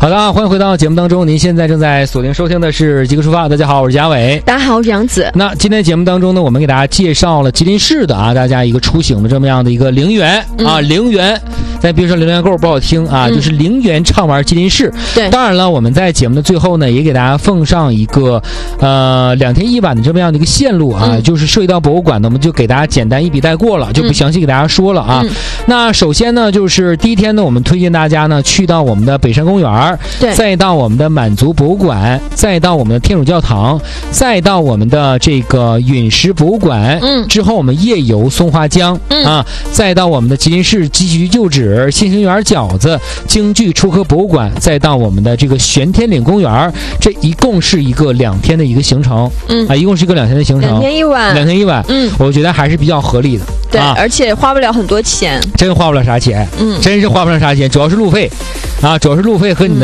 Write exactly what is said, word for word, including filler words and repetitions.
好的，欢迎回到节目当中。您现在正在锁定收听的是极客出发。大家好，我是嘉伟。 大家好，我是杨子。 那今天节目当中呢，我们给大家介绍了吉林市的啊，大家一个出行的这么样的一个陵园、嗯、啊，陵园。咱别说陵园购不好听啊、嗯，就是陵园畅玩吉林市。 对， 当然了，我们在节目的最后呢，也给大家奉上一个呃两天一晚的这么样的一个线路啊，嗯、就是涉及到博物馆呢，我们就给大家简单一笔带过了，就不详细给大家说了啊。嗯、那首先呢，就是第一天呢，我们推荐大家呢去到我们的北山公园， 对， 再到我们的满族博物馆，再到我们的天主教堂，再到我们的这个陨石博物馆， 嗯，之后我们夜游松花江，嗯啊，再到我们的吉林市积极旧址。新兴园饺子、京剧出科博物馆，再到我们的这个玄天岭公园，这一共是一个两天的一个行程，嗯啊，一共是一个两天的行程， 两天一晚， 两天一晚， 嗯， 我觉得还是比较合理的， 对， 啊、 而且花不了很多钱， 真花不了啥钱， 嗯， 真是花不了啥钱，主要是路费，啊，主要是路费和你